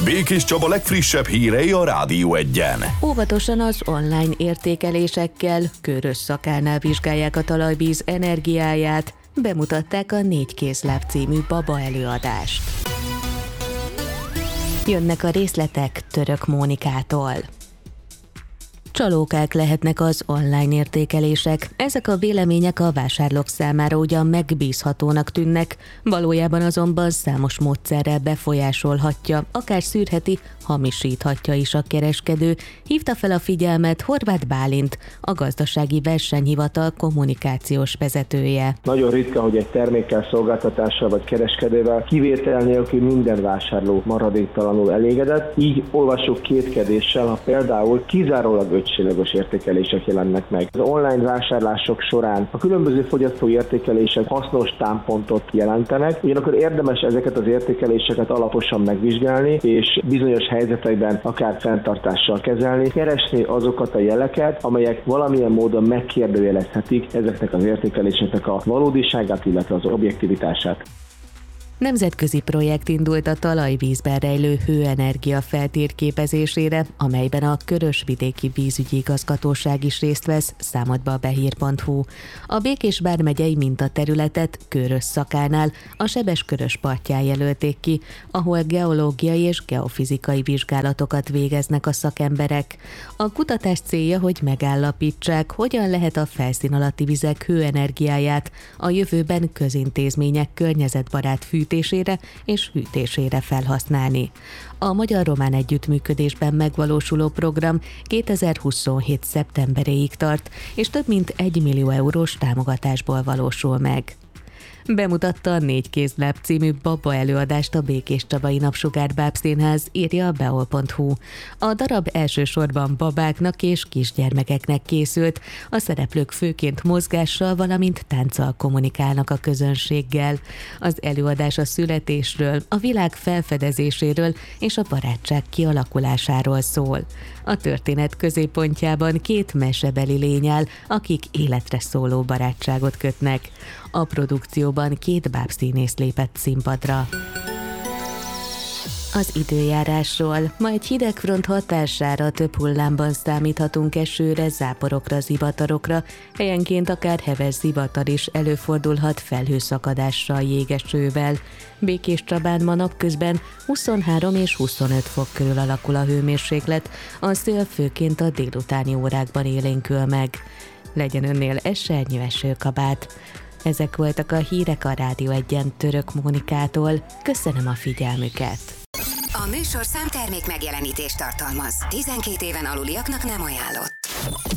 Békés Csaba legfrissebb hírei a Rádió Egyen. Óvatosan az online értékelésekkel, Körös Szakánál vizsgálják a talajvíz energiáját, bemutatták a 4 kézláb című baba előadást. Jönnek a részletek Török Mónikától. Csalókák lehetnek az online értékelések. Ezek a vélemények a vásárlók számára ugyan megbízhatónak tűnnek, valójában azonban számos módszerrel befolyásolhatja, akár szűrheti, hamisíthatja is a kereskedő, hívta fel a figyelmet Horváth Bálint, a Gazdasági Versenyhivatal kommunikációs vezetője. Nagyon ritka, hogy egy termékkel, szolgáltatással vagy kereskedővel kivétel nélkül minden vásárló maradéktalanul elégedett, így olvasók kétkedéssel, ha például kizárólag ötcsillagos értékelések jelennek meg. Az online vásárlások során a különböző fogyasztói értékelések hasznos támpontot jelentenek, ugyanakkor érdemes ezeket az értékeléseket alaposan megvizsgálni, és bizonyos helyzetekben akár fenntartással kezelni, keresni azokat a jeleket, amelyek valamilyen módon megkérdőjelezhetik ezeknek az értékeléseknek a valódiságát, illetve az objektivitását. Nemzetközi projekt indult a talajvízben rejlő hőenergia feltérképezésére, amelyben a Körös-vidéki vízügyi igazgatóság is részt vesz, számolt be a behír.hu. A Békés vármegyei mintaterületet Körös Szakánál, a Sebes-Körös partján jelölték ki, ahol geológiai és geofizikai vizsgálatokat végeznek a szakemberek. A kutatás célja, hogy megállapítsák, hogyan lehet a felszín alatti vizek hőenergiáját a jövőben közintézmények környezetbarát fűtésére és hűtésére felhasználni. A magyar-román együttműködésben megvalósuló program 2027. szeptemberéig tart, és több mint 1 millió eurós támogatásból valósul meg. Bemutatta a 4 kézláb című baba előadást a Békés Csabai Napsugár Bábszínház, írja a beol.hu. A darab elsősorban babáknak és kisgyermekeknek készült, a szereplők főként mozgással, valamint tánccal kommunikálnak a közönséggel. Az előadás a születésről, a világ felfedezéséről és a barátság kialakulásáról szól. A történet középpontjában 2 mesebeli lény áll, akik életre szóló barátságot kötnek. A produkcióban 2 bábszínész lépett színpadra. Az időjárásról. Ma egy hidegfront hatására több hullámban számíthatunk esőre, záporokra, zivatarokra, helyenként akár heves zivatar is előfordulhat felhőszakadással, jégesővel. Békés Csabán ma napközben 23 és 25 fok körül alakul a hőmérséklet, a szél főként a délutáni órákban élénkül meg. Legyen önnél esernyő esőkabát. Ezek voltak a hírek a Rádió Egyen Török Mónikától. Köszönöm a figyelmüket! A műsorszám termék megjelenítést tartalmaz. 12 éven aluliaknak nem ajánlott.